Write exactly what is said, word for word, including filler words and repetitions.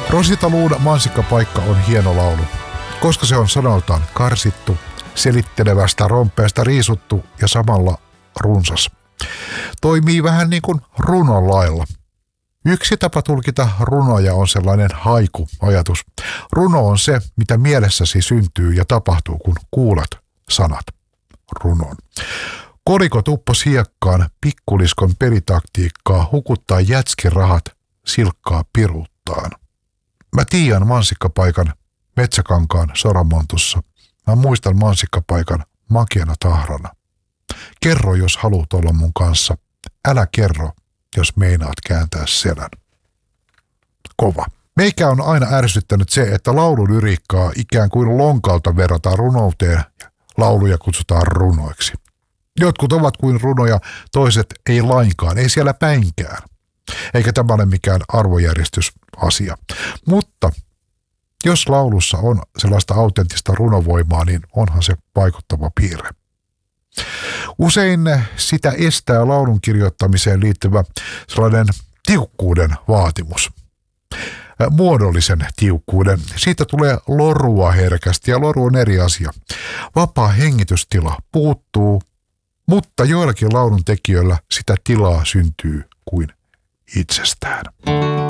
Rosita Luun Mansikkapaikka on hieno laulu, koska se on sanaltaan karsittu, selittelevästä rompeesta riisuttu ja samalla runsas. Toimii vähän niin kuin runon lailla. Yksi tapa tulkita runoja on sellainen haiku-ajatus. Runo on se, mitä mielessäsi syntyy ja tapahtuu, kun kuulet sanat runon. Koliko tuppos hiekkaan, pikkuliskon pelitaktiikkaa, hukuttaa jätskirahat, silkkaa piruuttaan. Mä tiedän mansikkapaikan metsäkankaan soramontussa. Mä muistan mansikkapaikan makeana tahrana. Kerro, jos haluat olla mun kanssa. Älä kerro, jos meinaat kääntää selän. Kova. Meikä on aina ärsyttänyt se, että laululyriikkaa ikään kuin lonkalta verrataan runouteen. Lauluja kutsutaan runoiksi. Jotkut ovat kuin runoja, toiset ei lainkaan, ei siellä päinkään. Eikä tämä ole mikään arvojärjestysasia. Mutta jos laulussa on sellaista autenttista runovoimaa, niin onhan se vaikuttava piirre. Usein sitä estää laulun kirjoittamiseen liittyvä sellainen tiukkuuden vaatimus. Muodollisen tiukkuuden. Siitä tulee lorua herkästi ja loru on eri asia. Vapaa hengitystila puuttuu, mutta joillakin laulun tekijöillä sitä tilaa syntyy kuin itsestään.